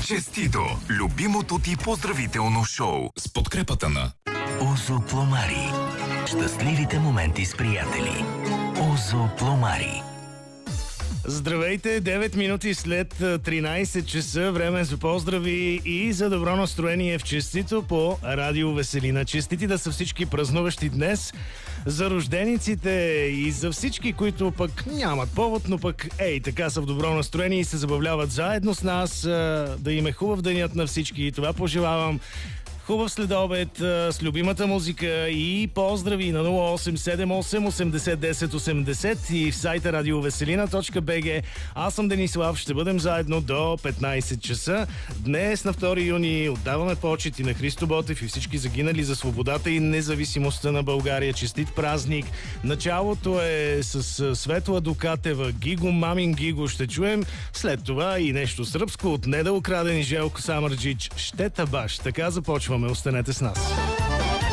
Честито! Любимото ти поздравително шоу с подкрепата на Озо Пломари. Щастливите моменти с приятели. Озо Пломари. Здравейте, 9 минути след 13 часа, време за поздрави и за добро настроение в Честито по Радио Веселина. Честити да са всички празнуващи днес, за рождениците и за всички, които пък нямат повод, но пък така са в добро настроение и се забавляват заедно с нас. Да им е хубав денят на всички и това пожелавам. Хубав следобед с любимата музика и поздрави на 0878 80 10 80 и в сайта radioveselina.bg. Аз съм Денислав, ще бъдем заедно до 15 часа. Днес на 2 юни отдаваме почет и на Христо Ботев и всички загинали за свободата и независимостта на България. Честит празник! Началото е с Светла Дукатева, Гиго, мамин Гиго. Ще чуем след това и нещо сръбско от Неда Украден и Желко Самарджич. Щета баш. Така започваме. Останете с нас.